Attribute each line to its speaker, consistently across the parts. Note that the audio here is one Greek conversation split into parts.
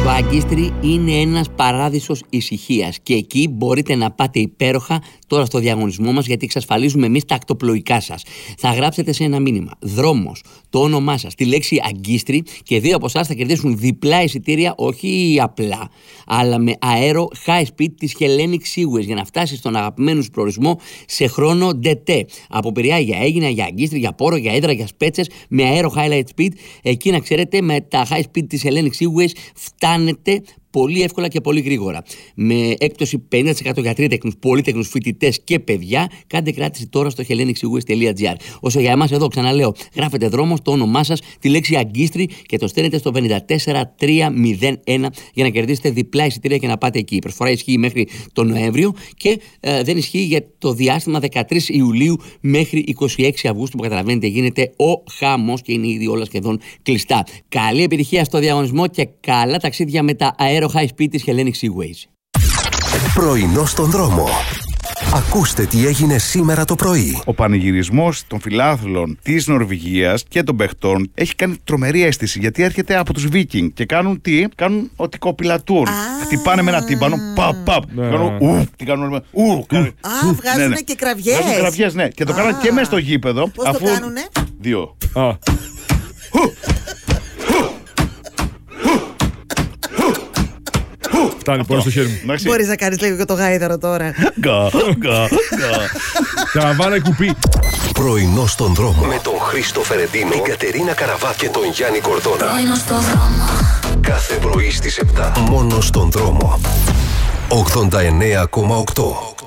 Speaker 1: Αγκίστρι είναι ένας παράδεισος ησυχίας και εκεί μπορείτε να πάτε υπέροχα τώρα στο διαγωνισμό μας, γιατί εξασφαλίζουμε εμείς τα ακτοπλοϊκά σας. Θα γράψετε σε ένα μήνυμα δρόμος, το όνομά σας, τη λέξη Αγκίστρι και 2 από εσάς θα κερδίσουν διπλά εισιτήρια, όχι απλά, αλλά με αέρο high speed της Hellenic Seaways για να φτάσει στον αγαπημένο σου προορισμό σε χρόνο DT. Από Πειραιά για Αίγινα, για Αγκίστρι, για Πόρο, για Ύδρα, για Σπέτσες, με αέρο highlight speed. Εκεί να ξέρετε, με τα high speed της Hellenic Seaways φτάνετε πολύ εύκολα και πολύ γρήγορα. Με έκπτωση 50% για τρίτεκνους, πολύτεκνους, φοιτητές και παιδιά. Κάντε κράτηση τώρα στο hellenicseaways.gr. Όσο για εμάς εδώ, ξαναλέω, γράφετε δρόμος, το όνομά σας, τη λέξη Αγκίστρι και το στέλνετε στο 54301 για να κερδίσετε διπλά εισιτήρια και να πάτε εκεί. Η προσφορά ισχύει μέχρι τον Νοέμβριο και δεν ισχύει για το διάστημα 13 Ιουλίου μέχρι 26 Αυγούστου, που καταλαβαίνετε γίνεται ο χαμός και είναι ήδη όλα σχεδόν κλειστά. Καλή επιτυχία στο διαγωνισμό και καλά ταξίδια με τα αέρο high speed της Hellenic Seaways.
Speaker 2: Πρωινό στον δρόμο. Ακούστε τι έγινε σήμερα το πρωί.
Speaker 3: Ο πανηγυρισμός των φιλάθλων της Νορβηγίας και των παιχτών έχει κάνει τρομερή αίσθηση, γιατί έρχεται από τους Βίκινγκ και κάνουν τι? Κάνουν ότι κοπηλατούν. Χτυπάνε με ένα τύμπανο, παπ. Τι κάνουν?
Speaker 4: Βγάζουν και κραυγές.
Speaker 3: Βγάζουν κραυγές, ναι. Και το κάνουν και μέσα στο γήπεδο.
Speaker 4: Πώς το κάνουνε?
Speaker 3: 2.
Speaker 5: Φτάνει πολύ στο χέρι μου.
Speaker 4: Μπορείς να κάνεις λίγο και το γάιδαρο τώρα.
Speaker 5: Τραβάνε κουπί.
Speaker 2: Πρωινό στον δρόμο. Με τον Χρήστο Φερεντίνο, την Κατερίνα Καραβά και τον Γιάννη Κορδόνα.
Speaker 6: Πρωινό στον δρόμο.
Speaker 2: Κάθε πρωί στις 7. Μόνο στον δρόμο. 89,8.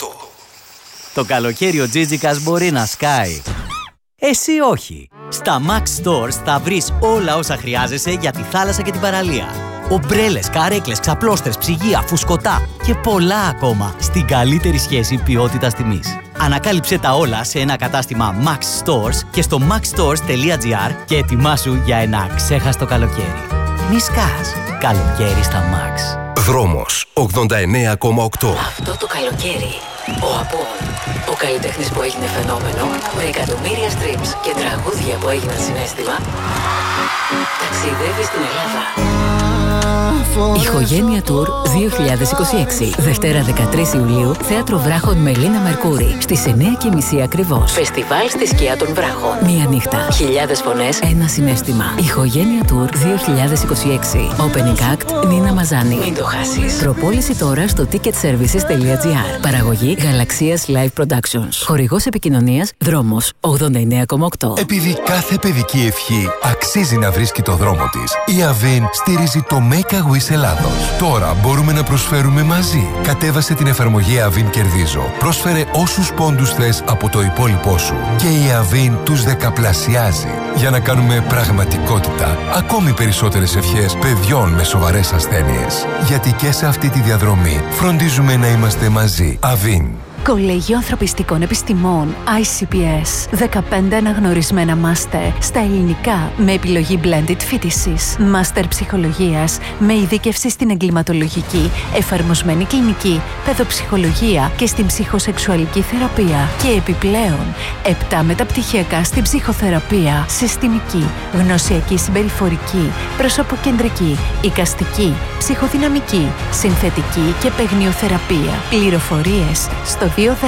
Speaker 7: Το καλοκαίρι ο Τζίτζικας μπορεί να σκάει. Εσύ όχι. Στα Max Stores θα βρεις όλα όσα χρειάζεσαι για τη θάλασσα και την παραλία. Ομπρέλες, καρέκλες, ξαπλώστρες, ψυγεία, φουσκωτά και πολλά ακόμα στην καλύτερη σχέση ποιότητας τιμής. Ανακάλυψε τα όλα σε ένα κατάστημα Max Stores και στο maxstores.gr και ετοιμάσου για ένα ξέχαστο καλοκαίρι. Μη σκάς. Καλοκαίρι στα Max.
Speaker 2: Δρόμος 89,8.
Speaker 6: Αυτό το καλοκαίρι, ο Απόν, ο καλλιτέχνης που έγινε φαινόμενο, με εκατομμύρια streams και τραγούδια που έγιναν συναίσθημα, ταξιδεύει στην Ελλάδα.
Speaker 8: Ηχογένεια Tour 2026. Δευτέρα 13 Ιουλίου, Θέατρο Βράχων με Λίνα Μερκούρη. Στις 9:30 ακριβώς.
Speaker 6: Φεστιβάλ στη σκιά των Βράχων.
Speaker 8: Μία νύχτα.
Speaker 6: Χιλιάδες φωνές.
Speaker 8: Ένα συναίσθημα. Ηχογένεια Tour 2026. Opening Act Νίνα Μαζάνη.
Speaker 6: Μην το χάσεις.
Speaker 8: Προπόληση τώρα στο ticketservices.gr. Παραγωγή Γαλαξίας Live Productions. Χορηγός επικοινωνίας Δρόμος 89,8.
Speaker 9: Επειδή κάθε παιδική ευχή αξίζει να βρίσκει το δρόμο της, η Avin στηρίζει το Make a Wish Ελλάδος. Τώρα μπορούμε να προσφέρουμε μαζί. Κατέβασε την εφαρμογή Avin Κερδίζω. Πρόσφερε όσους πόντους θες από το υπόλοιπό σου. Και η Avin τους δεκαπλασιάζει. Για να κάνουμε πραγματικότητα ακόμη περισσότερες ευχές παιδιών με σοβαρές ασθένειες. Γιατί και σε αυτή τη διαδρομή φροντίζουμε να είμαστε μαζί. Avin.
Speaker 8: Κολέγιο Ανθρωπιστικών Επιστημών ICPS. 15 αναγνωρισμένα μάστερ στα ελληνικά με επιλογή blended φοιτησης. Μάστερ ψυχολογίας με ειδίκευση στην εγκληματολογική, εφαρμοσμένη κλινική, παιδοψυχολογία και στην ψυχοσεξουαλική θεραπεία. Και επιπλέον 7 μεταπτυχιακά στην ψυχοθεραπεία, συστημική, γνωσιακή συμπεριφορική, προσωποκεντρική, εικαστική, ψυχοδυναμική, συνθετική και παιγνιοθεραπεία. Πληροφορίες στο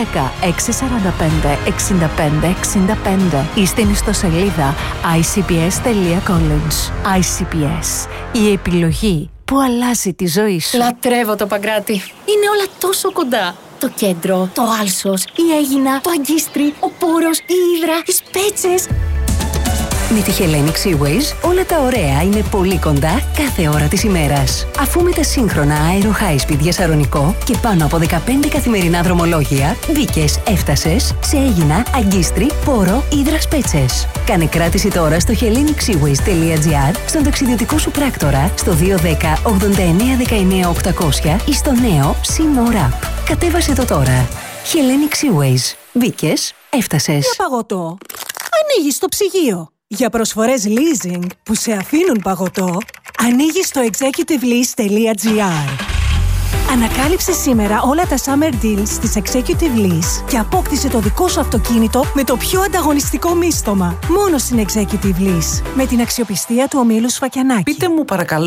Speaker 8: 210-645-65-65 ή στην ιστοσελίδα icps.college. ICPS. Η επιλογή που αλλάζει τη ζωή σου.
Speaker 10: Λατρεύω το Παγκράτη. Είναι όλα τόσο κοντά. Το κέντρο, το Άλσος, η Αίγινα, το Αγκίστρι, ο Πόρος, η Ύδρα, οι Σπέτσες.
Speaker 8: Με τη Hellenic Seaways όλα τα ωραία είναι πολύ κοντά κάθε ώρα της ημέρας. Αφού με τα σύγχρονα αέρο high speed για Σαρονικό και πάνω από 15 καθημερινά δρομολόγια, μπήκες, έφτασες σε Αίγινα, Αγκίστρι, Πόρο, Ύδρα, Σπέτσες. Κάνε κράτηση τώρα στο hellenicseaways.gr, στον ταξιδιωτικό σου πράκτορα, στο 210 89 19 800 ή στο νέο SeaMore App. Κατέβασε το τώρα. Hellenic Seaways. Μπήκες, έφτασες.
Speaker 11: Για παγωτό. Ανοίγεις το ψυγείο. Για προσφορές leasing που σε αφήνουν παγωτό, ανοίγεις στο executivelease.gr. Ανακάλυψε σήμερα όλα τα summer deals της Executive Lease και απόκτησε το δικό σου αυτοκίνητο με το πιο ανταγωνιστικό μίστομα. Μόνο στην Executive Lease, με την αξιοπιστία του ομίλου Σφακιανάκη.
Speaker 12: Πείτε μου παρακαλώ,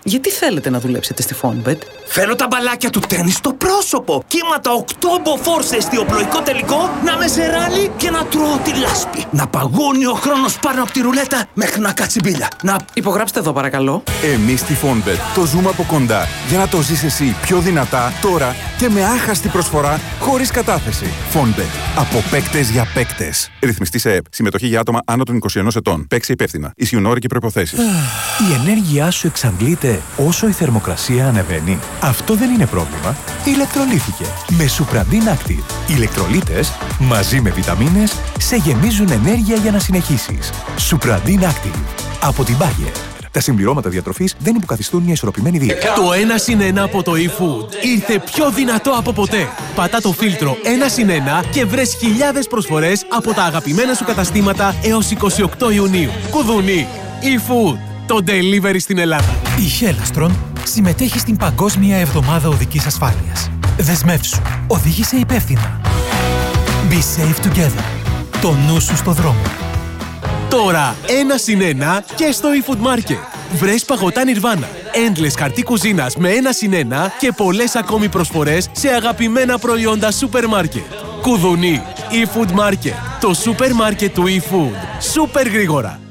Speaker 12: Γιατί θέλετε να δουλέψετε στη Fonbet?
Speaker 13: Θέλω τα μπαλάκια του τένις στο πρόσωπο. Κύματα 8 μποφόρ σε εστιοπλοϊκό τελικό, να με σε ράλι και να τρώω τη λάσπη. Να παγώνει ο χρόνος πάνω από τη ρουλέτα μέχρι να κάτσει μπίλια. Να
Speaker 12: υπογράψτε εδώ παρακαλώ.
Speaker 14: Εμείς στη Fonbet το ζούμε από κοντά για να το ζεις εσύ πιο δυνατά τώρα και με άχαστη προσφορά χωρίς κατάθεση. Fonbet. Από παίκτες για παίκτες. Ρυθμιστή σε ΕΕΠ. Συμμετοχή για άτομα άνω των 21 ετών. Παίξε υπεύθυνα. Ισχύουν όροι και προϋποθέσεις.
Speaker 15: Η ενέργειά σου εξαντλείται όσο η θερμοκρασία ανεβαίνει. Αυτό δεν είναι πρόβλημα. Ηλεκτρολύθηκε με Supradin Active. Οι ηλεκτρολίτες μαζί με βιταμίνες σε γεμίζουν ενέργεια για να συνεχίσεις. Supradin Active. Από την Bayer. Τα συμπληρώματα διατροφής δεν υποκαθιστούν μια ισορροπημένη δίαιτα.
Speaker 16: Το 1+1 από το eFood ήρθε πιο δυνατό από ποτέ. Πατά το φίλτρο 1+1 και βρες χιλιάδες προσφορές από τα αγαπημένα σου καταστήματα έως 28 Ιουνίου. Κουδουνί. eFood. Το delivery στην Ελλάδα.
Speaker 15: Η Hellastron συμμετέχει στην Παγκόσμια Εβδομάδα Οδικής Ασφάλειας. Δεσμεύσου. Οδήγησε υπεύθυνα. Be safe together. Το νου σου στο δρόμο.
Speaker 16: Τώρα 1+1 και στο eFood Market. Βρες παγωτά Nirvana, endless χαρτί κουζίνας με 1+1 και πολλές ακόμη προσφορές σε αγαπημένα προϊόντα σούπερ μάρκετ. Κουδουνί. eFood Market. Το σούπερ μάρκετ του eFood. Σούπερ γρήγορα.